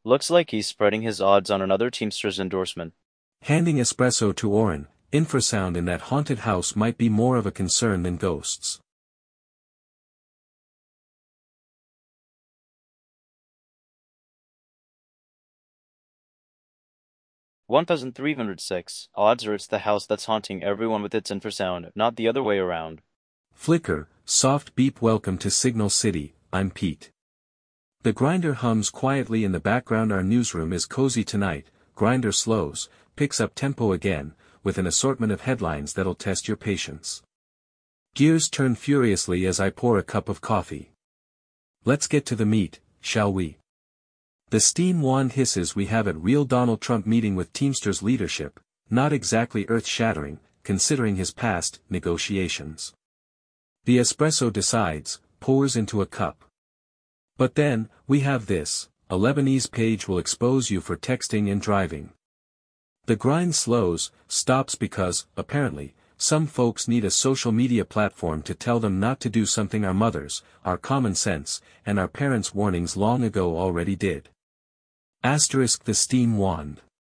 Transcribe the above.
Looks like he's spreading his odds on another Teamsters endorsement. Handing espresso to Oren, infrasound in that haunted house might be more of a concern than ghosts. $1,306. Odds are it's the house that's haunting everyone with its infrasound, not the other way around. Flicker, soft beep. Welcome to Signal City, I'm Pete. The grinder hums quietly in the background. Our newsroom is cozy tonight. Grinder slows, picks up tempo again, with an assortment of headlines that'll test your patience. Gears turn furiously as I pour a cup of coffee. Let's get to the meat, shall we? The steam wand hisses. We have a real Donald Trump meeting with Teamsters leadership, not exactly earth-shattering, considering his past negotiations. The espresso decides, pours into a cup. But then, we have this: a Lebanese page will expose you for texting and driving. The grind slows, stops because, apparently, some folks need a social media platform to tell them not to do something our mothers, our common sense, and our parents' warnings long ago already did. Asterisk the steam wand.